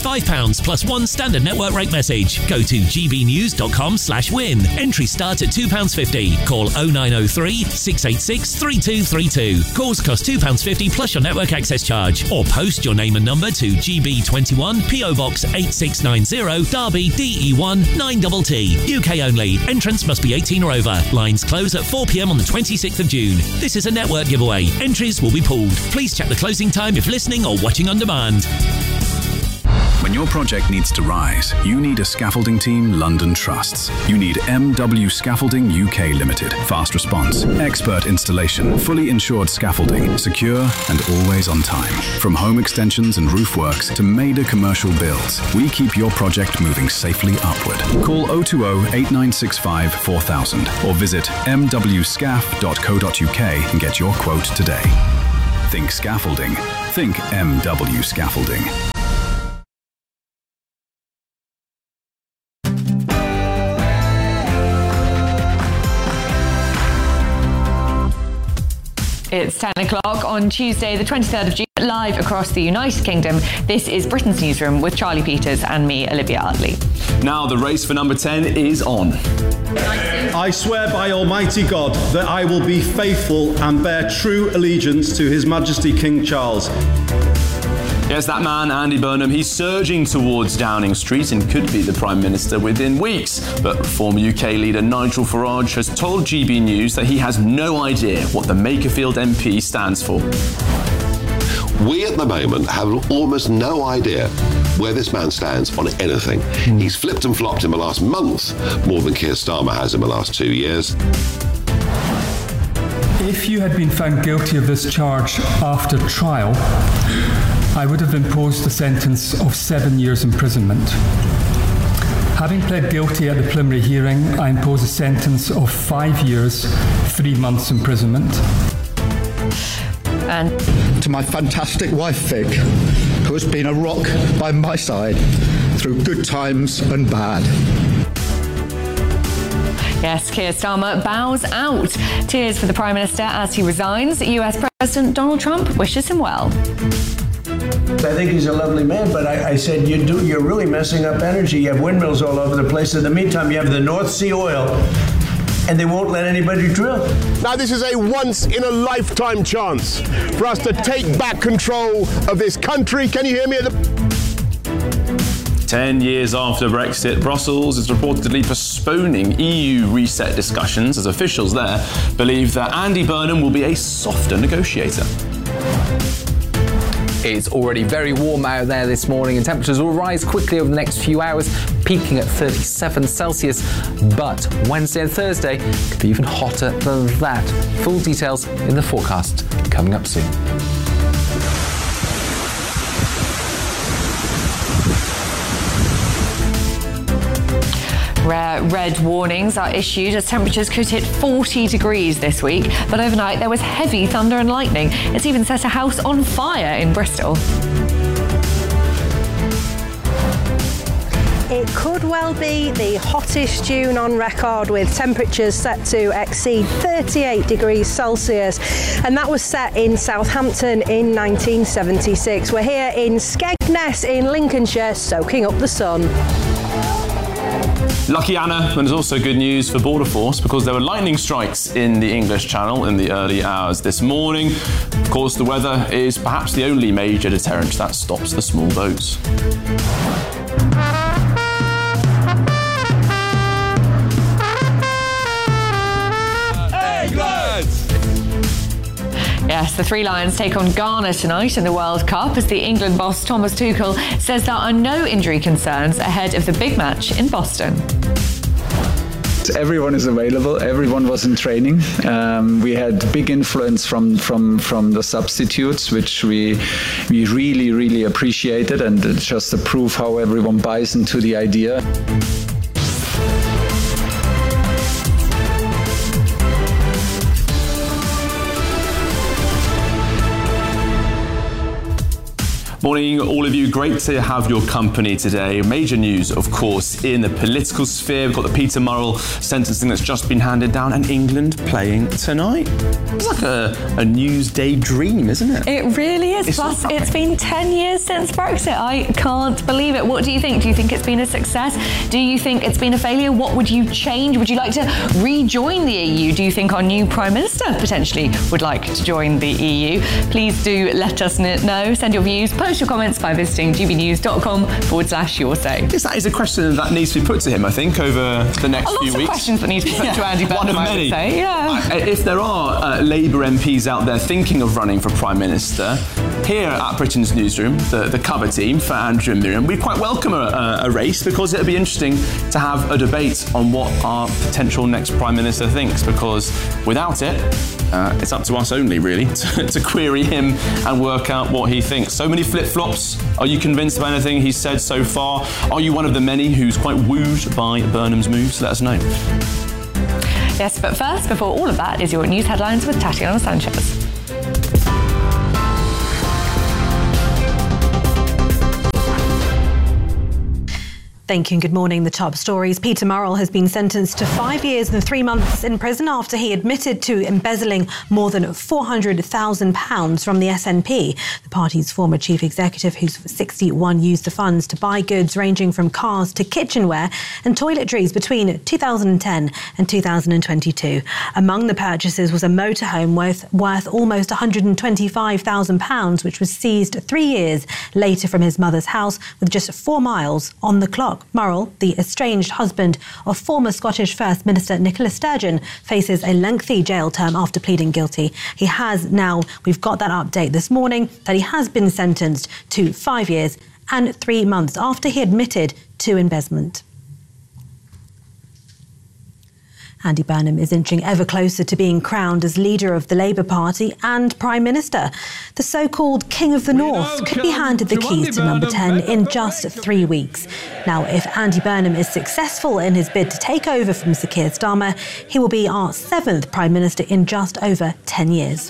five pounds plus one standard network rate message. Go to gbnews.com slash win. Entry starts at two pounds fifty. Call oh nine oh three, six eight six, three two three two. Calls cost two pounds fifty plus your network access charge. Or post your name and number to G B twenty-one, P O Box eight six nine zero, Derby, D E one nine T T. U K only. Entrance must be eighteen or over. Lines close at four p.m. on the twenty-sixth of June. This is a network giveaway. Entries will be pulled. Please check the closing time if listening or watching on demand. When your project needs to rise, you need a scaffolding team London trusts. You need M W Scaffolding U K Limited. Fast response, expert installation, fully insured scaffolding, secure and always on time. From home extensions and roof works to major commercial builds, we keep your project moving safely upward. Call oh two oh, eight nine six five, four thousand or visit m w scaff dot co dot u k and get your quote today. Think scaffolding. Think M W Scaffolding. It's ten o'clock on Tuesday, the twenty-third of June, live across the United Kingdom. This is Britain's Newsroom with Charlie Peters and me, Olivia Utley. Now the race for number ten is on. I swear by Almighty God that I will be faithful and bear true allegiance to His Majesty King Charles. Yes, that man, Andy Burnham, he's surging towards Downing Street and could be the Prime Minister within weeks. But former U K leader Nigel Farage has told G B News that he has no idea what the Makerfield M P stands for. We at the moment have almost no idea where this man stands on anything. Mm. He's flipped and flopped in the last month more than Keir Starmer has in the last two years. If you had been found guilty of this charge after trial, I would have imposed a sentence of seven years imprisonment. Having pled guilty at the preliminary hearing, I impose a sentence of five years, three months imprisonment. And to my fantastic wife, Vic, who has been a rock by my side through good times and bad. Yes, Keir Starmer bows out. Tears for the Prime Minister as he resigns. U S President Donald Trump wishes him well. I think he's a lovely man, but I, I said, you do, you're really messing up energy. You have windmills all over the place. In the meantime, you have the North Sea oil, and they won't let anybody drill. Now, this is a once-in-a-lifetime chance for us to take back control of this country. Can you hear me? At the Ten years after Brexit, Brussels is reportedly postponing E U reset discussions as officials there believe that Andy Burnham will be a softer negotiator. It's already very warm out there this morning and temperatures will rise quickly over the next few hours, peaking at thirty-seven Celsius. But Wednesday and Thursday could be even hotter than that. Full details in the forecast coming up soon. Rare red warnings are issued as temperatures could hit forty degrees this week. But overnight there was heavy thunder and lightning. It's even set a house on fire in Bristol. It could well be the hottest June on record, with temperatures set to exceed thirty-eight degrees Celsius. And that was set in Southampton in nineteen seventy-six. We're here in Skegness in Lincolnshire, soaking up the sun. Lucky Anna, and there's also good news for Border Force because there were lightning strikes in the English Channel in the early hours this morning. Of course, the weather is perhaps the only major deterrent that stops the small boats. Yes, the Three Lions take on Ghana tonight in the World Cup as the England boss Thomas Tuchel says there are no injury concerns ahead of the big match in Boston. Everyone is available. Everyone was in training. Um, we had big influence from from from the substitutes, which we we really really appreciated, and it's just a proof how everyone buys into the idea. Morning, all of you. Great to have your company today. Major news, of course, in the political sphere. We've got the Peter Murrell sentencing that's just been handed down, and England playing tonight. It's like a, a Newsday dream, isn't it? It really is. It's Plus, not- it's been ten years since Brexit. I can't believe it. What do you think? Do you think it's been a success? Do you think it's been a failure? What would you change? Would you like to rejoin the E U? Do you think our new Prime Minister potentially would like to join the E U? Please do let us know. Send your views, post your comments by visiting gbnews.com forward slash your say. Yes, that is a question that needs to be put to him, I think, over the next A lot few of weeks. questions that need to be put to Andy Burnham, One of I would many. say, yeah. Uh, If there are uh, Labour M Ps out there thinking of running for Prime Minister, here at Britain's Newsroom, the, the cover team for Andrew and Miriam, we'd quite welcome a, a race, because it'd be interesting to have a debate on what our potential next Prime Minister thinks, because without it, uh, it's up to us only, really, to, to query him and work out what he thinks. So many flip-flops. Are you convinced by anything he's said so far? Are you one of the many who's quite wooed by Burnham's moves? Let us know. Yes, but first, before all of that, is your news headlines with Tatiana Sanchez. Thank you and good morning. The top stories. Peter Murrell has been sentenced to five years and three months in prison after he admitted to embezzling more than four hundred thousand pounds from the S N P. The party's former chief executive, who's sixty-one, used the funds to buy goods ranging from cars to kitchenware and toiletries between two thousand ten and two thousand twenty-two. Among the purchases was a motorhome worth, worth almost one hundred twenty-five thousand pounds, which was seized three years later from his mother's house with just four miles on the clock. Murrell, the estranged husband of former Scottish First Minister Nicola Sturgeon, faces a lengthy jail term after pleading guilty. He has now, we've got that update this morning, that he has been sentenced to five years and three months after he admitted to embezzlement. Andy Burnham is inching ever closer to being crowned as leader of the Labour Party and Prime Minister. The so-called King of the North could be handed the keys to number ten in just three weeks. Now, if Andy Burnham is successful in his bid to take over from Sir Keir Starmer, he will be our seventh Prime Minister in just over ten years.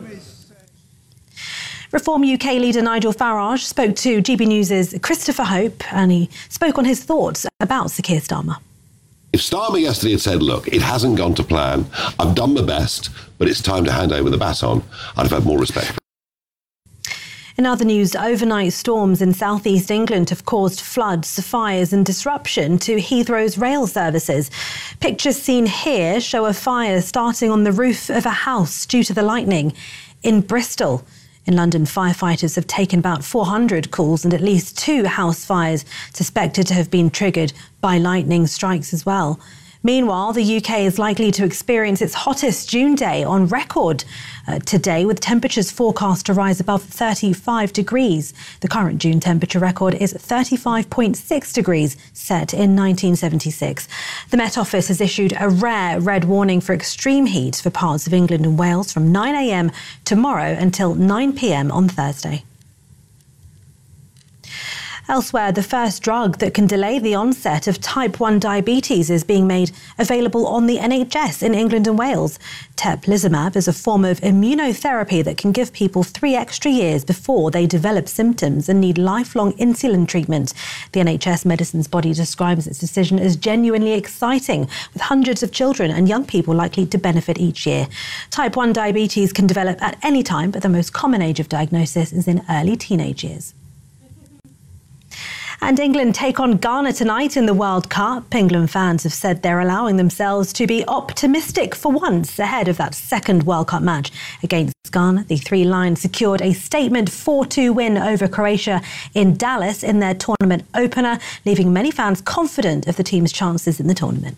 Reform U K leader Nigel Farage spoke to G B News' Christopher Hope, and he spoke on his thoughts about Sir Keir Starmer. If Starmer yesterday had said, look, it hasn't gone to plan, I've done my best, but it's time to hand over the baton, I'd have had more respect. In other news, overnight storms in southeast England have caused floods, fires and disruption to Heathrow's rail services. Pictures seen here show a fire starting on the roof of a house due to the lightning. In Bristol, in London, firefighters have taken about four hundred calls and at least two house fires suspected to have been triggered by lightning strikes as well. Meanwhile, the U K is likely to experience its hottest June day on record uh, today, with temperatures forecast to rise above thirty-five degrees. The current June temperature record is thirty-five point six degrees, set in nineteen seventy-six. The Met Office has issued a rare red warning for extreme heat for parts of England and Wales from nine a.m. tomorrow until nine p.m. on Thursday. Elsewhere, the first drug that can delay the onset of type one diabetes is being made available on the N H S in England and Wales. Teplizumab is a form of immunotherapy that can give people three extra years before they develop symptoms and need lifelong insulin treatment. The N H S Medicines body describes its decision as genuinely exciting, with hundreds of children and young people likely to benefit each year. Type one diabetes can develop at any time, but the most common age of diagnosis is in early teenage years. And England take on Ghana tonight in the World Cup. England fans have said they're allowing themselves to be optimistic for once ahead of that second World Cup match against Ghana. The Three Lions secured a statement four two win over Croatia in Dallas in their tournament opener, leaving many fans confident of the team's chances in the tournament.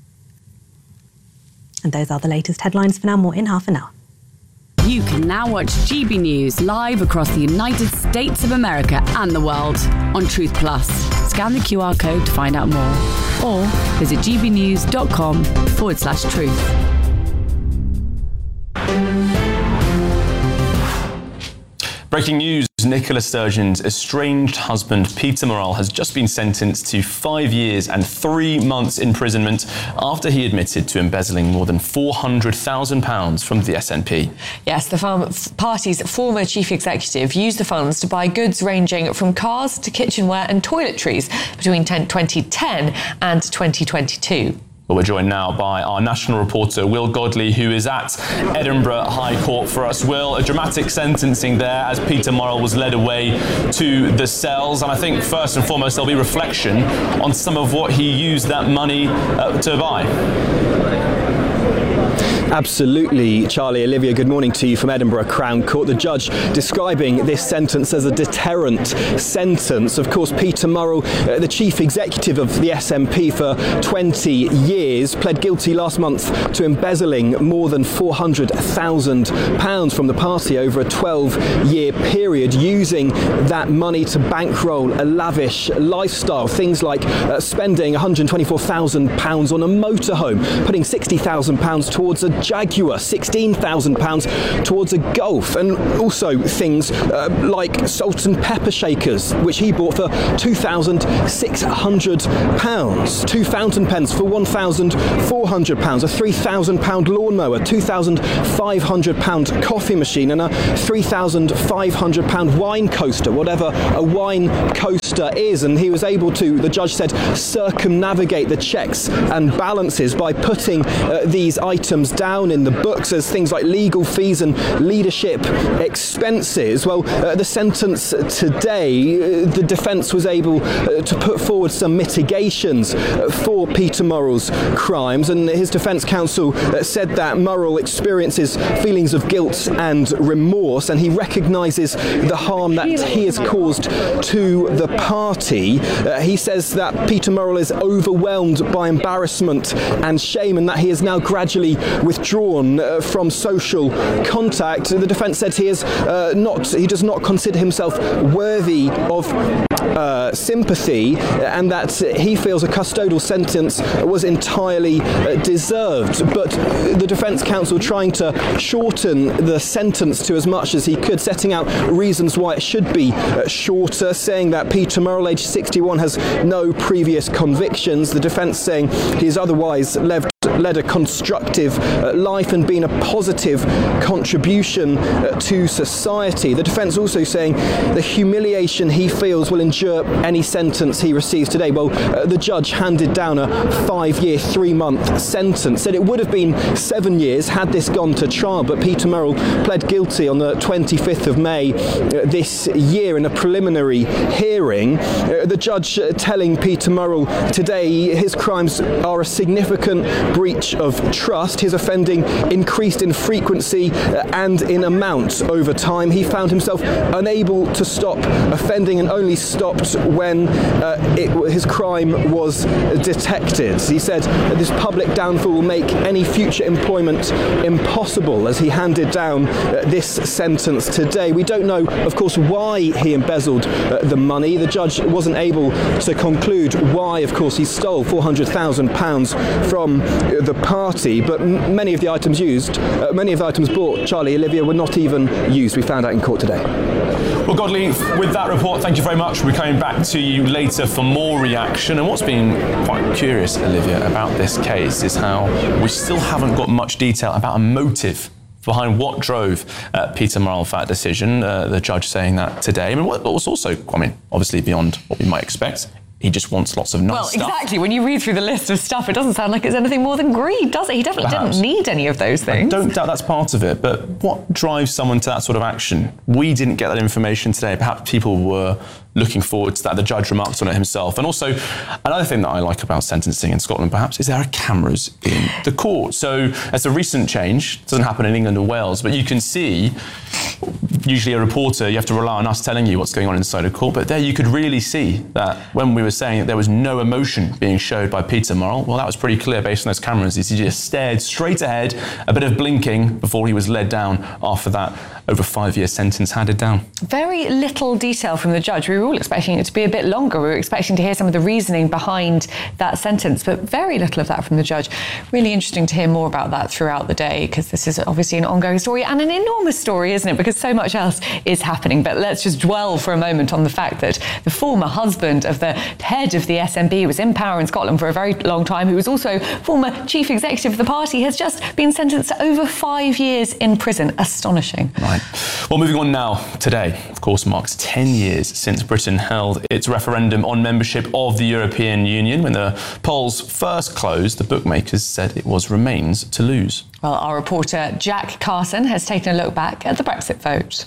And those are the latest headlines for now. More in half an hour. You can now watch G B News live across the United States of America and the world on Truth Plus. Scan the Q R code to find out more, or visit gbnews.com forward slash truth. Breaking news Nicola Sturgeon's estranged husband, Peter Murrell, has just been sentenced to five years and three months imprisonment after he admitted to embezzling more than four hundred thousand pounds from the S N P. Yes, the farm- party's former chief executive used the funds to buy goods ranging from cars to kitchenware and toiletries between twenty ten and twenty twenty-two. Well, we're joined now by our national reporter, Will Godley, who is at Edinburgh High Court for us. Will, a dramatic sentencing there as Peter Murrell was led away to the cells. And I think first and foremost, there'll be reflection on some of what he used that money uh, to buy. Absolutely, Charlie. Olivia, good morning to you from Edinburgh Crown Court. The judge describing this sentence as a deterrent sentence. Of course, Peter Murrell, uh, the chief executive of the S N P for twenty years, pled guilty last month to embezzling more than four hundred thousand pounds from the party over a twelve-year period, using that money to bankroll a lavish lifestyle. Things like uh, spending one hundred twenty-four thousand pounds on a motorhome, putting sixty thousand pounds towards a Jaguar, sixteen thousand pounds towards a Golf, and also things uh, like salt and pepper shakers, which he bought for two thousand six hundred pounds, two fountain pens for one thousand four hundred pounds, a three thousand pound lawnmower, two thousand five hundred pound coffee machine, and a three thousand five hundred pound wine coaster, whatever a wine coaster is. And he was able to, the judge said, circumnavigate the checks and balances by putting uh, these items down in the books as things like legal fees and leadership expenses. Well, uh, the sentence today, uh, the defence was able uh, to put forward some mitigations uh, for Peter Murrell's crimes, and his defence counsel uh, said that Murrell experiences feelings of guilt and remorse, and he recognises the harm that he has caused to the party. Uh, he says that Peter Murrell is overwhelmed by embarrassment and shame, and that he is now gradually withdrawn uh, from social contact. The defence said he is uh, not, he does not consider himself worthy of uh, sympathy, and that he feels a custodial sentence was entirely uh, deserved. But the defence counsel trying to shorten the sentence to as much as he could, setting out reasons why it should be uh, shorter, saying that Peter Murrell, aged sixty-one, has no previous convictions. The defence saying he has otherwise led led a constructive uh, life and been a positive contribution uh, to society. The defence also saying the humiliation he feels will endure any sentence he receives today. Well, uh, the judge handed down a five-year, three-month sentence. Said it would have been seven years had this gone to trial, but Peter Murrell pled guilty on the twenty-fifth of May uh, this year in a preliminary hearing. Uh, the judge uh, telling Peter Murrell today his crimes are a significant breach of trust. His offending increased in frequency uh, and in amount over time. He found himself unable to stop offending and only stopped when uh, it, his crime was detected. He said that this public downfall will make any future employment impossible as he handed down uh, this sentence today. We don't know, of course, why he embezzled uh, the money. The judge wasn't able to conclude why, of course, he stole four hundred thousand pounds from the party, but m- many of the items used, uh, many of the items bought, Charlie, Olivia, were not even used. We found out in court today. Well, Godley, with that report, thank you very much. We're coming back to you later for more reaction. And what's been quite curious, Olivia, about this case is how we still haven't got much detail about a motive behind what drove uh, Peter Murrell for that decision. Uh, the judge saying that today. I mean, what was also, I mean, obviously beyond what we might expect. He just wants lots of nice well, stuff. Well, exactly. When you read through the list of stuff, it doesn't sound like it's anything more than greed, does it? He definitely Perhaps. didn't need any of those things. I don't doubt that's part of it, but what drives someone to that sort of action? We didn't get that information today. Perhaps people were looking forward to that. The judge remarked on it himself. And also, another thing that I like about sentencing in Scotland, perhaps, is there are cameras in the court. So it's a recent change. It doesn't happen in England or Wales, but you can see, usually a reporter, you have to rely on us telling you what's going on inside a court, but there you could really see that when we were saying that there was no emotion being showed by Peter Murrell, well, that was pretty clear based on those cameras. He just stared straight ahead, a bit of blinking before he was led down after that over five-year sentence handed down. Very little detail from the judge. We were all expecting it to be a bit longer. We were expecting to hear some of the reasoning behind that sentence, but very little of that from the judge. Really interesting to hear more about that throughout the day, because this is obviously an ongoing story and an enormous story, isn't it? Because so much else is happening. But let's just dwell for a moment on the fact that the former husband of the head of the S N P was in power in Scotland for a very long time, who was also former chief executive of the party, has just been sentenced to over five years in prison. Astonishing. Right. Well, moving on now. Today, of course, marks ten years since Britain held its referendum on membership of the European Union. When the polls first closed, the bookmakers said it was Remain's to lose. Well, our reporter Jack Carson has taken a look back at the Brexit vote.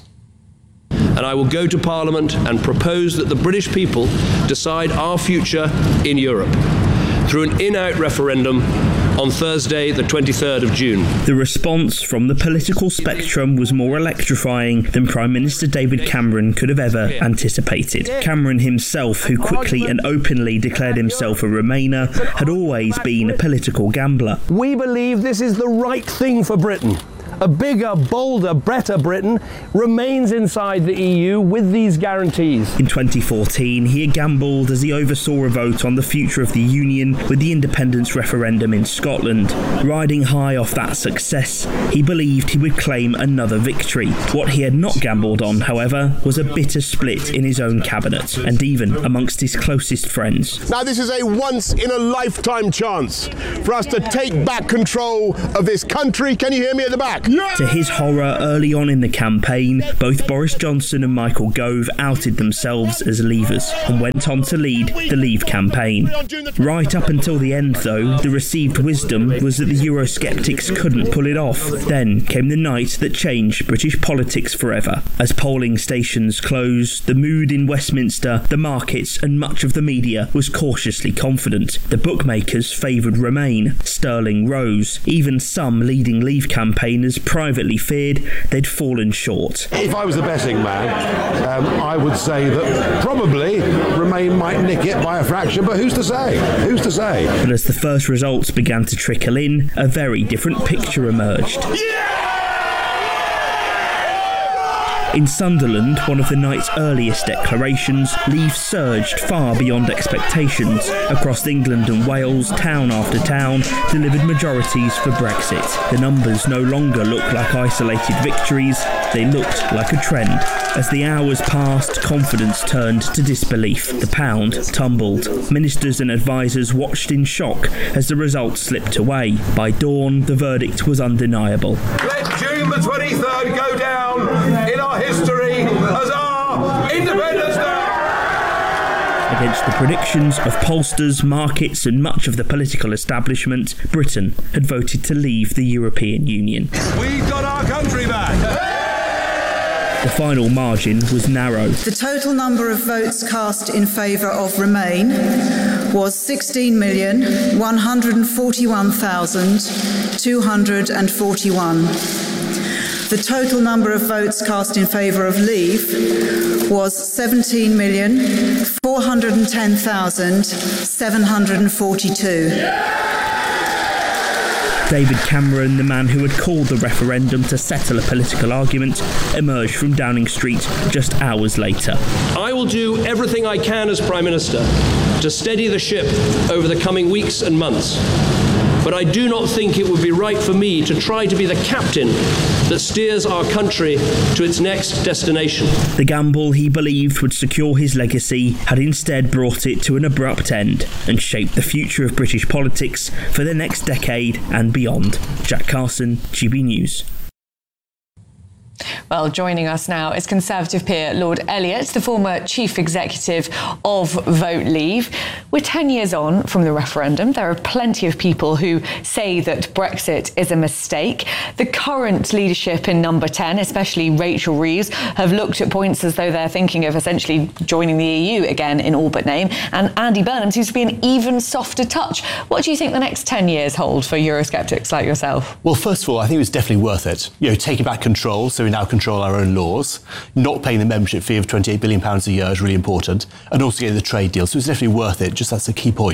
And I will go to Parliament and propose that the British people decide our future in Europe through an in-out referendum on Thursday, the twenty-third of June. The response from the political spectrum was more electrifying than Prime Minister David Cameron could have ever anticipated. Cameron himself, who quickly and openly declared himself a Remainer, had always been a political gambler. We believe this is the right thing for Britain. A bigger, bolder, better Britain remains inside the E U with these guarantees. In twenty fourteen, he had gambled as he oversaw a vote on the future of the Union with the independence referendum in Scotland. Riding high off that success, he believed he would claim another victory. What he had not gambled on, however, was a bitter split in his own cabinet, and even amongst his closest friends. Now, this is a once-in-a-lifetime chance for us to take back control of this country. Can you hear me at the back? Yeah! To his horror, early on in the campaign, both Boris Johnson and Michael Gove outed themselves as Leavers and went on to lead the Leave campaign. Right up until the end, though, the received wisdom was that the Eurosceptics couldn't pull it off. Then came the night that changed British politics forever. As polling stations closed, the mood in Westminster, the markets and much of the media was cautiously confident. The bookmakers favoured Remain. Sterling rose. Even some leading Leave campaigners privately feared they'd fallen short. If I was a betting man, um, I would say that probably Remain might nick it by a fraction, but who's to say? Who's to say? But as the first results began to trickle in, a very different picture emerged. Yeah! In Sunderland, one of the night's earliest declarations, Leave surged far beyond expectations. Across England and Wales, town after town delivered majorities for Brexit. The numbers no longer looked like isolated victories, they looked like a trend. As the hours passed, confidence turned to disbelief. The pound tumbled. Ministers and advisers watched in shock as the results slipped away. By dawn, the verdict was undeniable. Let June the twenty-third go down in our history as our Independence Day! Against the predictions of pollsters, markets and much of the political establishment, Britain had voted to leave the European Union. We've got our country back! The final margin was narrow. The total number of votes cast in favour of Remain was sixteen million one hundred forty-one thousand two hundred forty-one. The total number of votes cast in favour of Leave was seventeen million four hundred ten thousand seven hundred forty-two. David Cameron, the man who had called the referendum to settle a political argument, emerged from Downing Street just hours later. I will do everything I can as Prime Minister to steady the ship over the coming weeks and months. But I do not think it would be right for me to try to be the captain that steers our country to its next destination. The gamble he believed would secure his legacy had instead brought it to an abrupt end and shaped the future of British politics for the next decade and beyond. Jack Carson, G B News. Well, joining us now is Conservative peer Lord Elliott, the former chief executive of Vote Leave. We're ten years on from the referendum. There are plenty of people who say that Brexit is a mistake. The current leadership in Number ten, especially Rachel Reeves, have looked at points as though they're thinking of essentially joining the E U again in all but name. And Andy Burnham seems to be an even softer touch. What do you think the next ten years hold for Eurosceptics like yourself? Well, first of all, I think it was definitely worth it. You know, taking back control, so we now control our own laws. Not paying the membership fee of twenty-eight billion pounds a year is really important, and also getting the trade deal. So it's definitely worth it, just that's a key point.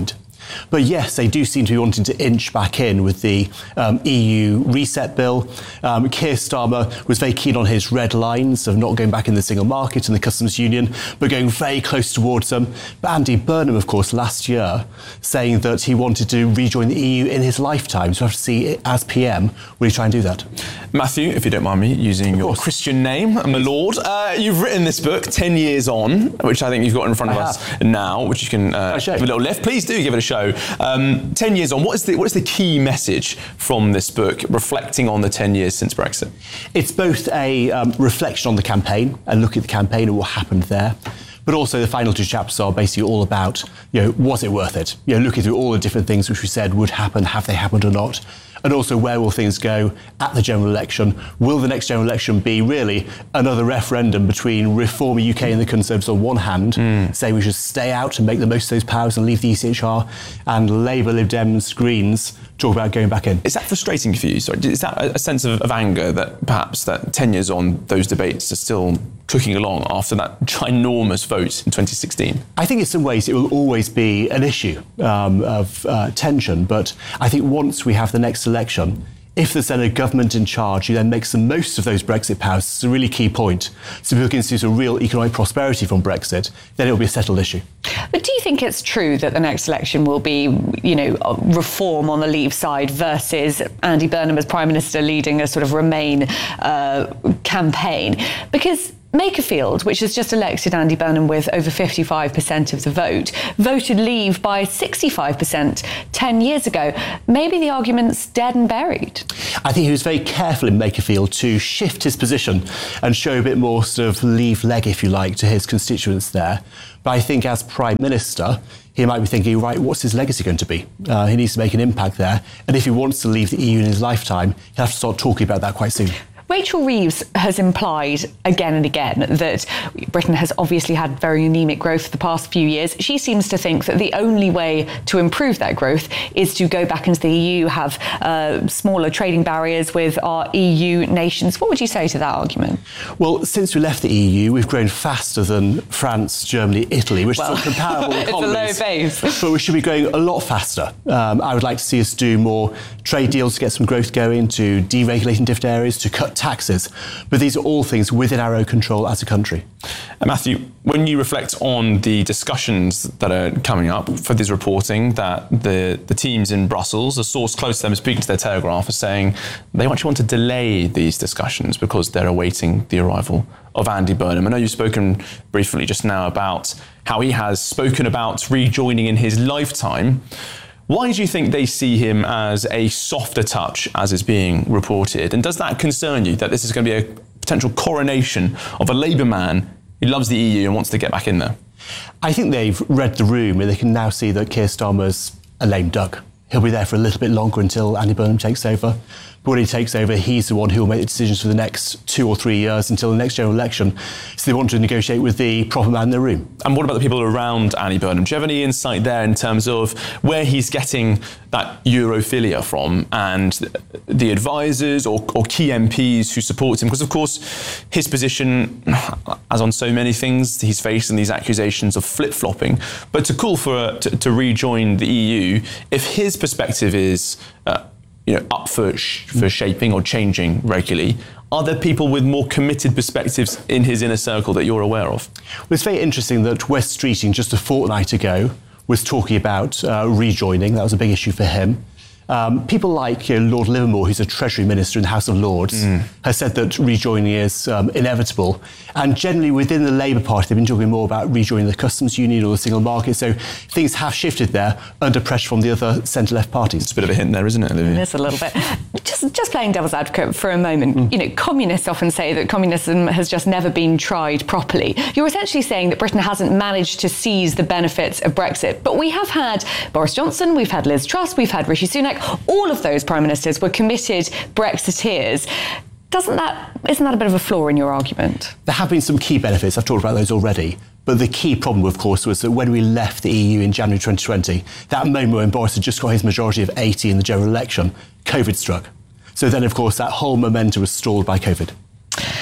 But yes, they do seem to be wanting to inch back in with the um, E U reset bill. Um, Keir Starmer was very keen on his red lines of not going back in the single market and the customs union, but going very close towards them. But Andy Burnham, of course, last year saying that he wanted to rejoin the E U in his lifetime. So we have to see, as P M, will he try and do that? Matthew, if you don't mind me using your Christian name, my lord, uh, you've written this book, ten years on, which I think you've got in front of I us have. now, which you can uh, give a little lift. Please do give it a show. Um, ten years on, what is the what is the key message from this book, reflecting on the ten years since Brexit? It's both a um, reflection on the campaign and look at the campaign and what happened there. But also the final two chapters are basically all about, you know, was it worth it? You know, looking through all the different things which we said would happen, have they happened or not? And also, where will things go at the general election? Will the next general election be really another referendum between Reform U K and the Conservatives on one hand, mm. saying we should stay out and make the most of those powers and leave the E C H R, and Labour, Lib Dems, Greens talk about going back in? Is that frustrating for you? Sorry, is that a sense of, of anger that perhaps that ten years on, those debates are still cooking along after that ginormous vote in twenty sixteen? I think in some ways it will always be an issue um, of uh, tension, but I think once we have the next election, if there's then a government in charge who then makes the most of those Brexit powers, it's a really key point, so people can see some real economic prosperity from Brexit, then it will be a settled issue. But do you think it's true that the next election will be, you know, reform on the Leave side versus Andy Burnham as Prime Minister leading a sort of Remain uh, campaign? Because Makerfield, which has just elected Andy Burnham with over fifty-five percent of the vote, voted Leave by sixty-five percent ten years ago. Maybe the argument's dead and buried. I think he was very careful in Makerfield to shift his position and show a bit more sort of Leave leg, if you like, to his constituents there. But I think as Prime Minister, he might be thinking, right, what's his legacy going to be? Uh, he needs to make an impact there. And if he wants to leave the E U in his lifetime, he'll have to start talking about that quite soon. Rachel Reeves has implied again and again that Britain has obviously had very anemic growth for the past few years. She seems to think that the only way to improve that growth is to go back into the E U, have uh, smaller trading barriers with our E U nations. What would you say to that argument? Well, since we left the E U, we've grown faster than France, Germany, Italy, which well, are comparable economies. It's a low base. But we should be going a lot faster. Um, I would like to see us do more trade deals to get some growth going, to deregulate in different areas, to cut taxes. But these are all things within our own control as a country. And Matthew, when you reflect on the discussions that are coming up for this reporting, that the, the teams in Brussels, a source close to them speaking to their Telegraph, are saying they actually want to delay these discussions because they're awaiting the arrival of Andy Burnham. I know you've spoken briefly just now about how he has spoken about rejoining in his lifetime. Why do you think they see him as a softer touch, as is being reported? And does that concern you, that this is going to be a potential coronation of a Labour man who loves the E U and wants to get back in there? I think they've read the room and they can now see that Keir Starmer's a lame duck. He'll be there for a little bit longer until Andy Burnham takes over. But when he takes over, he's the one who will make the decisions for the next two or three years until the next general election. So they want to negotiate with the proper man in the room. And what about the people around Andy Burnham? Do you have any insight there in terms of where he's getting that Europhilia from and the advisors or, or key M Ps who support him? Because, of course, his position, as on so many things, he's facing these accusations of flip-flopping. But to call for to, to rejoin the E U, if his perspective is Uh, you know, up for, sh- for shaping or changing regularly, are there people with more committed perspectives in his inner circle that you're aware of? Well, it's very interesting that Wes Streeting just a fortnight ago was talking about uh, rejoining. That was a big issue for him. Um, people like you know, Lord Livermore, who's a Treasury Minister in the House of Lords, mm. has said that rejoining is um, inevitable. And generally within the Labour Party, they've been talking more about rejoining the customs union or the single market. So things have shifted there under pressure from the other centre-left parties. It's a bit of a hint there, isn't it, Olivia? It is a little bit. Just, just playing devil's advocate for a moment. Mm. You know, communists often say that communism has just never been tried properly. You're essentially saying that Britain hasn't managed to seize the benefits of Brexit. But we have had Boris Johnson, we've had Liz Truss, we've had Rishi Sunak. All of those prime ministers were committed Brexiteers. Doesn't that, isn't that a bit of a flaw in your argument? There have been some key benefits. I've talked about those already. But the key problem, of course, was that when we left the E U in January twenty twenty, that moment when Boris had just got his majority of eighty in the general election, COVID struck. So then, of course, that whole momentum was stalled by COVID.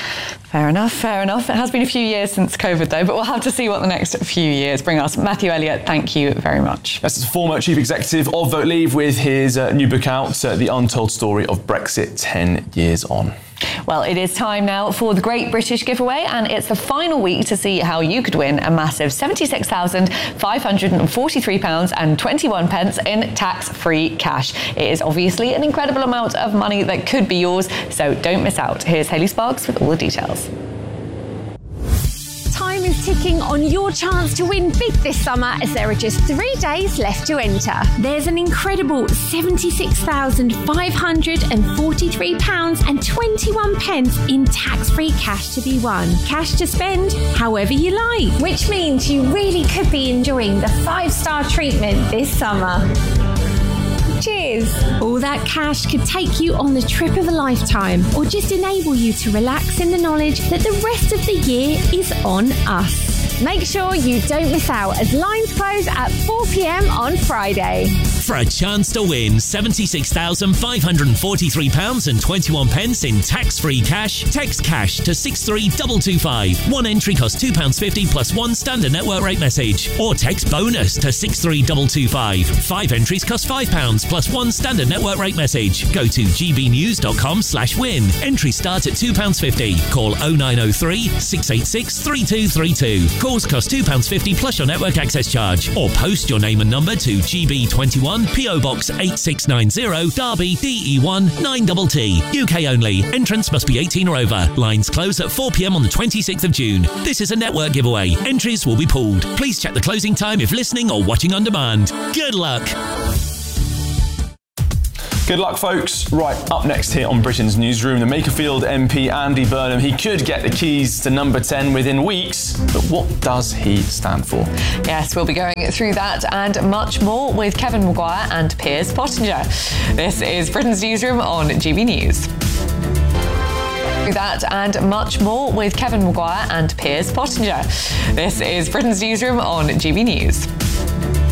Fair enough, fair enough. It has been a few years since COVID, though, but we'll have to see what the next few years bring us. Matthew Elliott, thank you very much. That's the former chief executive of Vote Leave with his uh, new book out, uh, The Untold Story of Brexit ten years on. Well, it is time now for the Great British Giveaway, and it's the final week to see how you could win a massive seventy-six thousand five hundred forty-three pounds and twenty-one pence in tax-free cash. It is obviously an incredible amount of money that could be yours, so don't miss out. Here's Hayley Sparks with all the details. Time is ticking on your chance to win big this summer, as there are just three days left to enter. There's an incredible seventy-six thousand five hundred forty-three pounds and twenty-one pence in tax-free cash to be won. Cash to spend however you like, which means you really could be enjoying the five-star treatment this summer. Cheers! All that cash could take you on the trip of a lifetime, or just enable you to relax in the knowledge that the rest of the year is on us. Make sure you don't miss out, as lines close at four p.m. on Friday. For a chance to win seventy-six thousand five hundred forty-three pounds and twenty-one pence in tax-free cash, text cash to six three two two five. One entry costs two pounds fifty plus one standard network rate message. Or text bonus to six three two two five. Five entries cost five pounds plus one standard network rate message. Go to gbnews.com slash win. Entries start at two pounds fifty. Call oh nine oh three, six eight six, three two three two. Calls cost two pounds fifty plus your network access charge. Or post your name and number to G B twenty-one, P O Box eight six nine zero, Derby, D E one nine T T. U K only. Entrance must be eighteen or over. Lines close at four p.m. on the twenty-sixth of June. This is a network giveaway. Entries will be pulled. Please check the closing time if listening or watching on demand. Good luck. Good luck, folks. Right, up next here on Britain's Newsroom, the Makerfield M P Andy Burnham. He could get the keys to number ten within weeks, but what does he stand for? Yes, we'll be going through that and much more with Kevin Maguire and Piers Pottinger. This is Britain's Newsroom on G B News. That and much more with Kevin Maguire and Piers Pottinger. This is Britain's Newsroom on G B News.